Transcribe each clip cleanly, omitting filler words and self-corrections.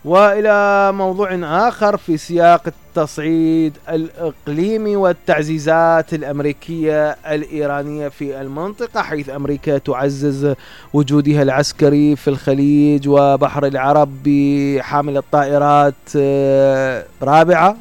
وإلى موضوع آخر في سياق التصعيد الإقليمي والتعزيزات الأمريكية الإيرانية في المنطقة، حيث أمريكا تعزز وجودها العسكري في الخليج وبحر العرب بحاملة طائرات رابعة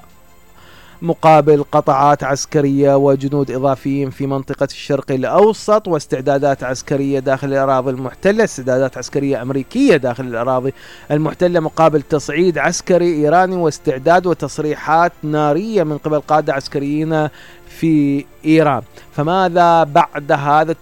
مقابل قطعات عسكرية وجنود إضافيين في منطقة الشرق الأوسط، واستعدادات عسكرية داخل الأراضي المحتلة، استعدادات عسكرية أمريكية داخل الأراضي المحتلة مقابل تصعيد عسكري إيراني واستعداد وتصريحات نارية من قبل قادة عسكريين في إيران. فماذا بعد هذا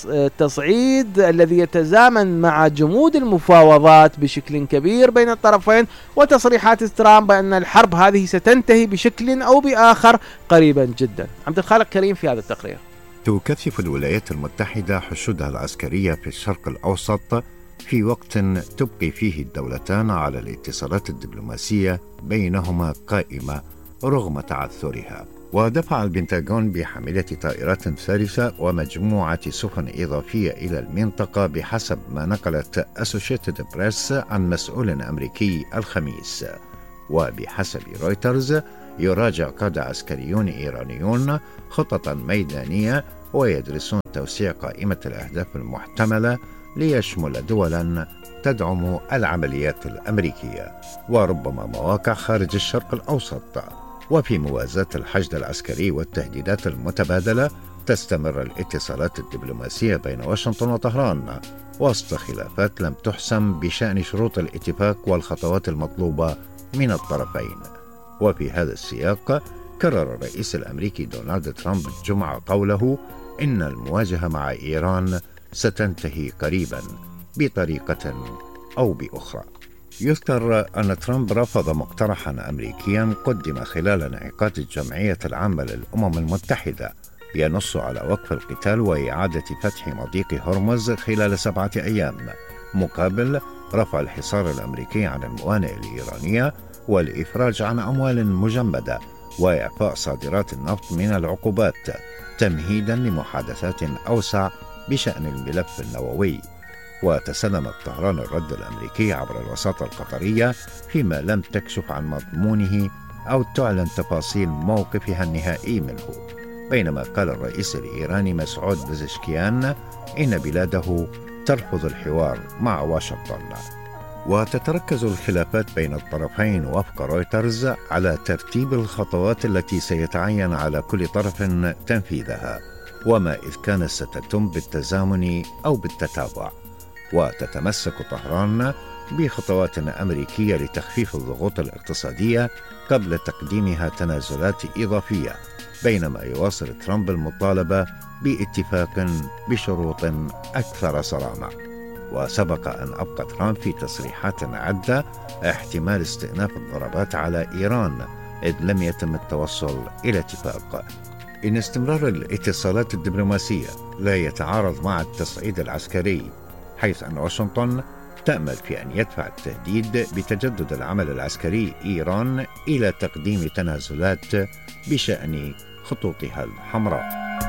التصعيد الذي يتزامن مع جمود المفاوضات بشكل كبير بين الطرفين وتصريحات ترامب بأن الحرب هذه ستنتهي بشكل أو بآخر قريبا جدا؟ عبد الخالق كريم في هذا التقرير. تكثف الولايات المتحدة حشودها العسكرية في الشرق الأوسط في وقت تبقي فيه الدولتان على الاتصالات الدبلوماسية بينهما قائمة رغم تعثرها. ودفع البنتاغون بحاملة طائرات ثالثة ومجموعة سفن إضافية إلى المنطقة بحسب ما نقلت أسوشيتد بريس عن مسؤول أمريكي الخميس. وبحسب رويترز يراجع قادة عسكريون إيرانيون خططا ميدانية ويدرسون توسيع قائمة الأهداف المحتملة ليشمل دولا تدعم العمليات الأمريكية وربما مواقع خارج الشرق الأوسط. وفي موازاة الحشد العسكري والتهديدات المتبادلة تستمر الاتصالات الدبلوماسية بين واشنطن وطهران وسط خلافات لم تحسم بشأن شروط الاتفاق والخطوات المطلوبة من الطرفين. وفي هذا السياق كرر الرئيس الأمريكي دونالد ترامب الجمعة قوله إن المواجهة مع إيران ستنتهي قريبا بطريقة أو بأخرى. يذكر أن ترامب رفض مقترحا أمريكيا قدم خلال انعقاد الجمعية العامة للأمم المتحدة ينص على وقف القتال وإعادة فتح مضيق هرمز خلال 7 أيام مقابل رفع الحصار الأمريكي عن الموانئ الإيرانية والإفراج عن أموال مجمدة وإعفاء صادرات النفط من العقوبات تمهيدا لمحادثات أوسع بشأن الملف النووي. وتسلمت طهران الرد الأمريكي عبر الوساطة القطرية فيما لم تكشف عن مضمونه أو تعلن تفاصيل موقفها النهائي منه، بينما قال الرئيس الإيراني مسعود بزشكيان إن بلاده ترفض الحوار مع واشنطن. وتتركز الخلافات بين الطرفين وفق رويترز على ترتيب الخطوات التي سيتعين على كل طرف تنفيذها وما إذ كانت ستتم بالتزامن أو بالتتابع. وتتمسك طهران بخطوات أمريكية لتخفيف الضغوط الاقتصادية قبل تقديمها تنازلات إضافية، بينما يواصل ترامب المطالبة باتفاق بشروط أكثر صرامة. وسبق أن أبقى ترامب في تصريحات عدة احتمال استئناف الضربات على إيران إذ لم يتم التوصل إلى اتفاق. إن استمرار الاتصالات الدبلوماسية لا يتعارض مع التصعيد العسكري، حيث أن واشنطن تأمل في أن يدفع التهديد بتجدد العمل العسكري إيران إلى تقديم تنازلات بشأن خطوطها الحمراء.